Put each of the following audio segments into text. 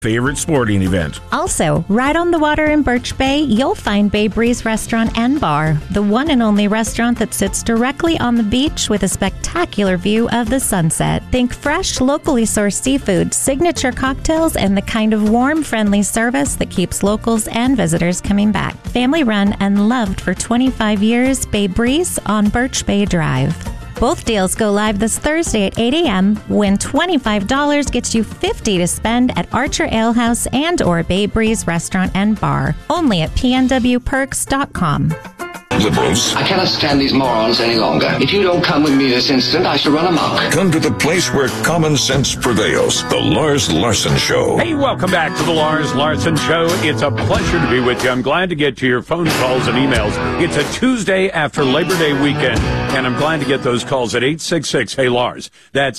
favorite sporting event. Also, right on the water in Birch Bay, you'll find Bay Breeze Restaurant and Bar, the one and only restaurant that sits directly on the beach with a spectacular view of the sunset. Think fresh, locally sourced seafood, signature cocktails, and the kind of warm, friendly service that keeps locals and visitors coming back. Family run and loved for 25 years, Bay Breeze on Birch Bay Drive. Both deals go live this Thursday at 8 a.m. when $25 gets you $50 to spend at Archer Ale House and or Bay Breeze Restaurant and Bar. Only at pnwperks.com. Liberals. I cannot stand these morons any longer. If you don't come with me this instant, I shall run amok. Come to the place where common sense prevails. The Lars Larson Show. Hey, welcome back to the Lars Larson Show. It's a pleasure to be with you. I'm glad to get to your phone calls and emails. It's a Tuesday after Labor Day weekend, and I'm glad to get those calls at 866-HEY-LARS. That's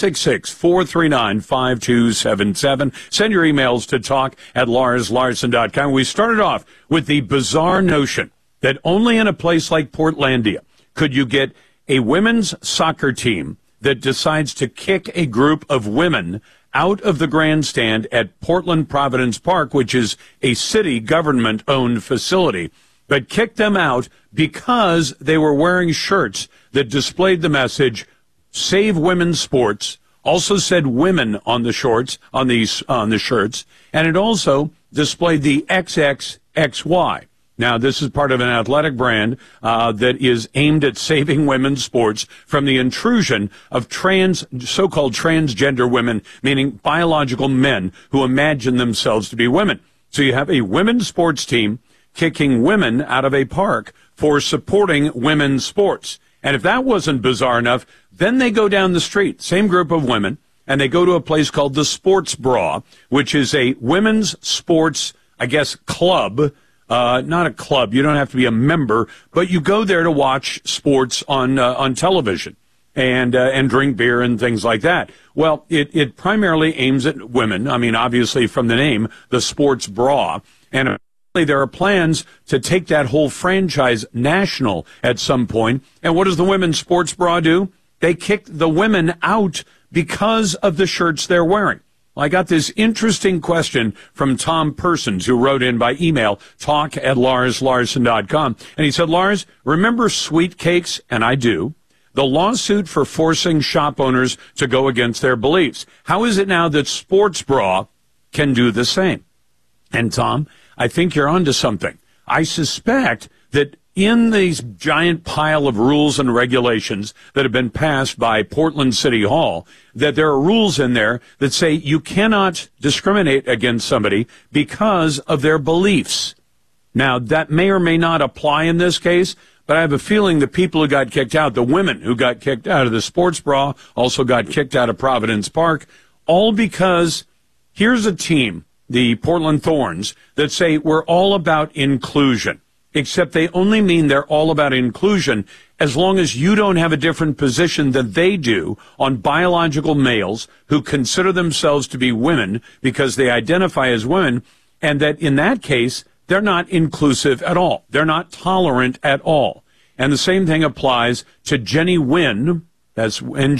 866-439-5277. Send your emails to talk@larslarson.com. We started off with the bizarre notion that only in a place like Portlandia could you get a women's soccer team that decides to kick a group of women out of the grandstand at Portland Providence Park, which is a city government-owned facility, but kick them out because they were wearing shirts that displayed the message, Save Women's Sports, also said women on the shorts, on the shirts, and it also displayed the XXXY. Now, this is part of an athletic brand that is aimed at saving women's sports from the intrusion of so-called transgender women, meaning biological men who imagine themselves to be women. So you have a women's sports team kicking women out of a park for supporting women's sports. And if that wasn't bizarre enough, then they go down the street, same group of women, and they go to a place called the Sports Bra, which is a women's sports, I guess, club. Not a club. You don't have to be a member, but you go there to watch sports on television and drink beer and things like that. Well, it primarily aims at women. I mean, obviously from the name, the Sports Bra. And there are plans to take that whole franchise national at some point. And what does the women's Sports Bra do? They kick the women out because of the shirts they're wearing. I got this interesting question from Tom Persons, who wrote in by email, talk@larslarson.com. And he said, Lars, remember Sweet Cakes? And I do. The lawsuit for forcing shop owners to go against their beliefs. How is it now that Sports Bra can do the same? And Tom, I think you're onto something. I suspect that in these giant pile of rules and regulations that have been passed by Portland City Hall, that there are rules in there that say you cannot discriminate against somebody because of their beliefs. Now, that may or may not apply in this case, but I have a feeling the people who got kicked out, the women who got kicked out of the Sports Bra, also got kicked out of Providence Park, all because here's a team, the Portland Thorns, that say we're all about inclusion. Except they only mean they're all about inclusion as long as you don't have a different position than they do on biological males who consider themselves to be women because they identify as women, and that in that case, they're not inclusive at all. They're not tolerant at all. And the same thing applies to Jenny Wynn, that's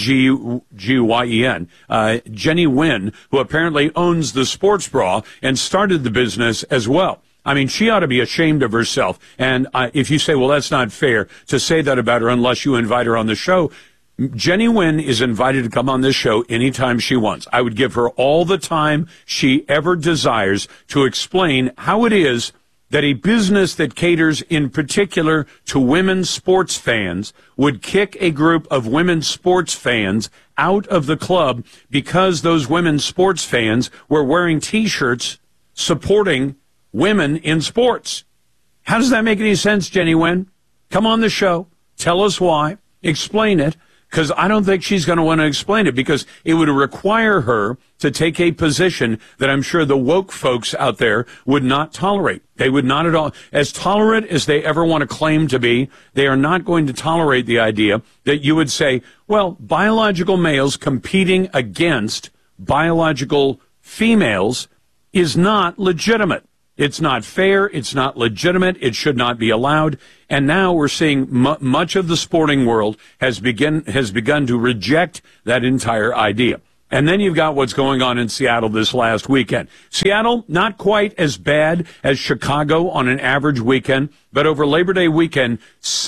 Nguyen, Jenny Wynn, who apparently owns the Sports Bra and started the business as well. I mean, she ought to be ashamed of herself. And if you say, well, that's not fair to say that about her unless you invite her on the show, Jenny Wynn is invited to come on this show anytime she wants. I would give her all the time she ever desires to explain how it is that a business that caters in particular to women's sports fans would kick a group of women's sports fans out of the club because those women's sports fans were wearing T-shirts supporting women in sports. How does that make any sense, Jenny Wynn? Come on the show. Tell us why. Explain it. Because I don't think she's going to want to explain it, because it would require her to take a position that I'm sure the woke folks out there would not tolerate. They would not at all. As tolerant as they ever want to claim to be, they are not going to tolerate the idea that you would say, well, biological males competing against biological females is not legitimate. It's not fair. It's not legitimate. It should not be allowed. And now we're seeing much of the sporting world has begun to reject that entire idea. And then you've got what's going on in Seattle this last weekend. Seattle, not quite as bad as Chicago on an average weekend, but over Labor Day weekend,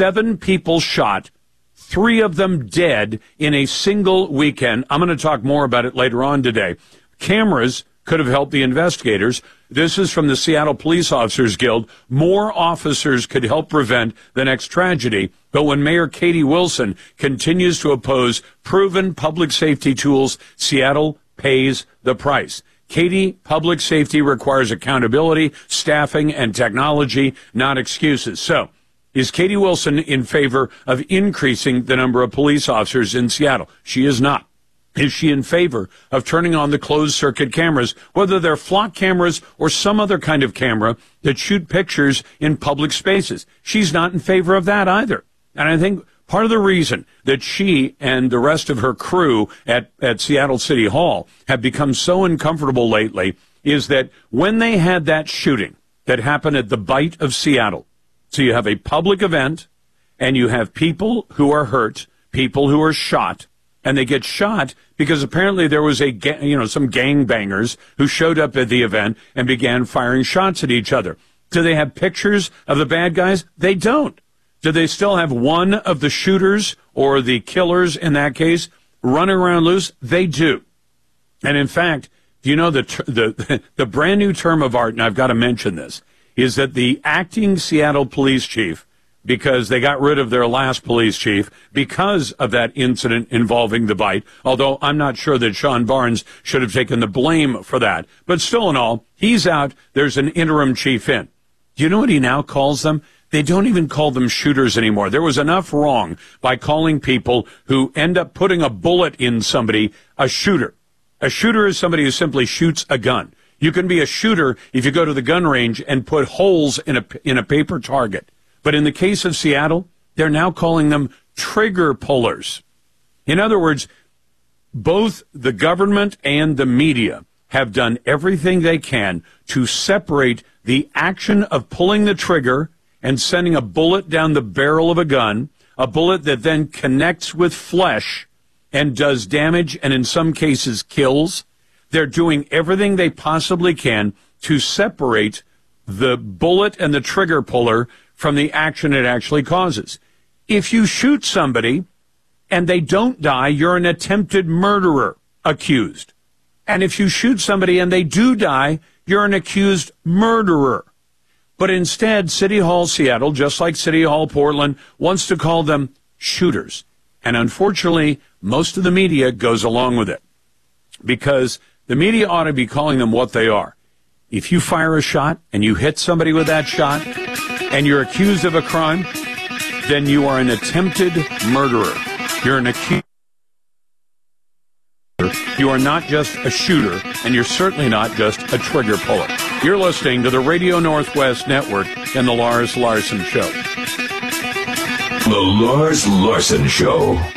7 people shot, 3 of them dead in a single weekend. I'm going to talk more about it later on today. Cameras could have helped the investigators. This is from the Seattle Police Officers Guild. More officers could help prevent the next tragedy. But when Mayor Katie Wilson continues to oppose proven public safety tools, Seattle pays the price. Katie, public safety requires accountability, staffing, and technology, not excuses. So, is Katie Wilson in favor of increasing the number of police officers in Seattle? She is not. Is she in favor of turning on the closed-circuit cameras, whether they're flock cameras or some other kind of camera that shoot pictures in public spaces? She's not in favor of that either. And I think part of the reason that she and the rest of her crew at Seattle City Hall have become so uncomfortable lately is that when they had that shooting that happened at the Bite of Seattle, so you have a public event and you have people who are hurt, people who are shot, and they get shot because apparently there was some gangbangers who showed up at the event and began firing shots at each other. Do they have pictures of the bad guys? They don't. Do they still have one of the shooters or the killers in that case running around loose? They do. And in fact, do you know the brand new term of art, and I've got to mention this, is that the acting Seattle police chief, because they got rid of their last police chief because of that incident involving the Bite, although I'm not sure that Sean Barnes should have taken the blame for that. But still in all, he's out. There's an interim chief in. Do you know what he now calls them? They don't even call them shooters anymore. There was enough wrong by calling people who end up putting a bullet in somebody a shooter. A shooter is somebody who simply shoots a gun. You can be a shooter if you go to the gun range and put holes in a paper target. But in the case of Seattle, they're now calling them trigger pullers. In other words, both the government and the media have done everything they can to separate the action of pulling the trigger and sending a bullet down the barrel of a gun, a bullet that then connects with flesh and does damage and in some cases kills. They're doing everything they possibly can to separate the bullet and the trigger puller from the action it actually causes. If you shoot somebody and they don't die, you're an attempted murderer accused. And if you shoot somebody and they do die, you're an accused murderer. But instead, City Hall Seattle, just like City Hall Portland, wants to call them shooters. And unfortunately, most of the media goes along with it because the media ought to be calling them what they are. If you fire a shot and you hit somebody with that shot and you're accused of a crime, then you are an attempted murderer. You're an accused. You are not just a shooter, and you're certainly not just a trigger puller. You're listening to the Radio Northwest Network and the Lars Larson Show. The Lars Larson Show.